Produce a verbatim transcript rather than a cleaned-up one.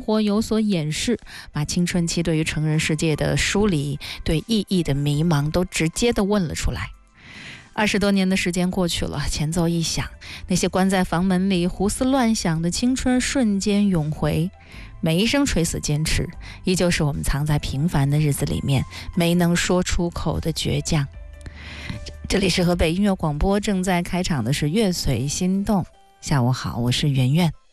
活有所掩饰，把青春期对于成人世界的疏离、对意义的迷茫都直接地问了出来。二十多年的时间过去了，前奏一响，那些关在房门里胡思乱想的青春瞬间涌回，每一声垂死坚持，依旧是我们藏在平凡的日子里面没能说出口的倔强。这里是河北音乐广播，正在开场的是乐随心动。下午好，我是圆圆。